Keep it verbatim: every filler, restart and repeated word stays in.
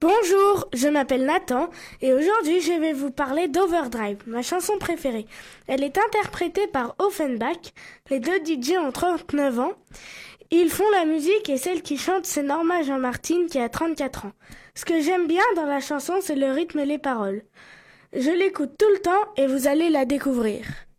Bonjour, je m'appelle Nathan et aujourd'hui je vais vous parler d'Overdrive, ma chanson préférée. Elle est interprétée par Offenbach. Les deux D J ont trente-neuf ans. Ils font la musique et celle qui chante c'est Norma Jean-Martin qui a trente-quatre ans. Ce que j'aime bien dans la chanson c'est le rythme et les paroles. Je l'écoute tout le temps et vous allez la découvrir.